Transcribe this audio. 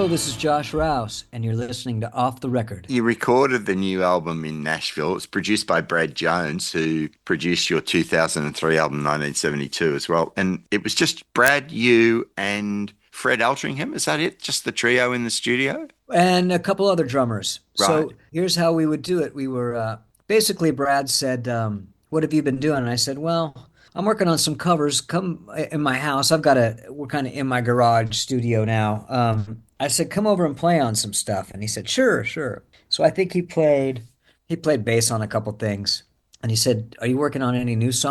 Hello, this is Josh Rouse, and you're listening to Off the Record. You recorded the new album in Nashville. It's produced by Brad Jones, who produced your 2003 album, 1972, as well. And it was just Brad, you, and Fred Altringham. Is that it? Just the trio in the studio? And a couple other drummers. Right. So here's how we would do it. We were basically, Brad said, what have you been doing? And I said, well, I'm working on some covers. Come in my house. We're kind of in my garage studio now. I said, come over and play on some stuff. And he said, sure, sure. So I think he played bass on a couple things. And he said, are you working on any new songs?